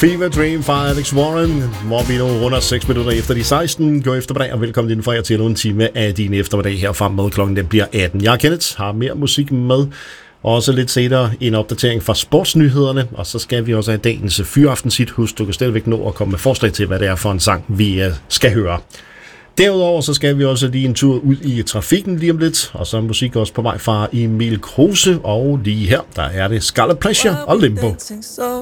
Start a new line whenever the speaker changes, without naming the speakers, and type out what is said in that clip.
Fever Dream fra Alex Warren, hvor vi nu runder 6 minutter efter de 16. Gå eftermiddag og velkommen indenfor jer til en time af din eftermiddag her frem med klokken den bliver 18. Jeg er Kenneth, har mere musik med, og også lidt senere en opdatering fra sportsnyhederne, og så skal vi også have dagens fyraftensigt. Husk, du kan stadigvæk nå at komme med forslag til, hvad det er for en sang, vi skal høre. Derudover så skal vi også lige en tur ud i trafikken lige om lidt, og så er musik også på vej fra Emil Kruse, og lige her, der er det Scarlet Pleasure og Limbo.